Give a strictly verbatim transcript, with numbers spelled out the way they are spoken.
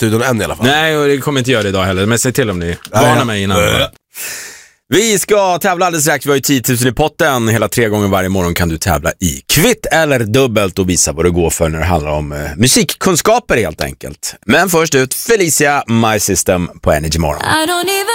studion än i alla fall. Nej, och det kommer inte göra det idag heller. Men säg till om ni varnar mig innan. Äh. Vi ska tävla alldeles strax. Vi har ju tio tusen i potten. Hela tre gånger varje morgon kan du tävla i kvitt eller dubbelt och visa vad det går för när det handlar om eh, musikkunskaper helt enkelt. Men först ut Felicia, My System på Energy Morgon.